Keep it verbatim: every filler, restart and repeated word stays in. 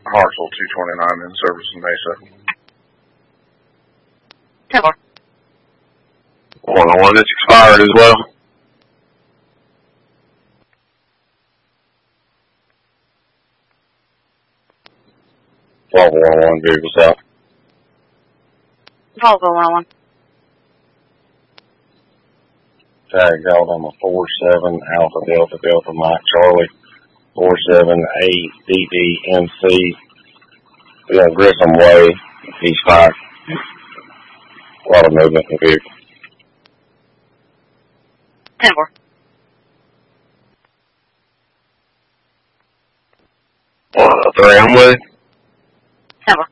Hartsville two twenty-nine in service in Mesa. ten four. one oh one, it's expired as well. twelve one oh one, vehicles out. Volvo one oh one. Tag Alabama four seven Alpha Delta Delta Mike Charlie four seven eight D D M C. We on Grissom Way, East Pike. A lot of movement in the vehicle. ten four. Uh, three, I'm with. ten four.